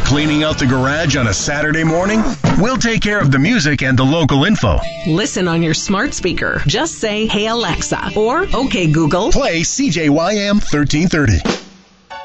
Cleaning out the garage on a Saturday morning? We'll take care of the music and the local info. Listen on your smart speaker. Just say, "Hey Alexa," or "Okay Google, Play CJYM 1330.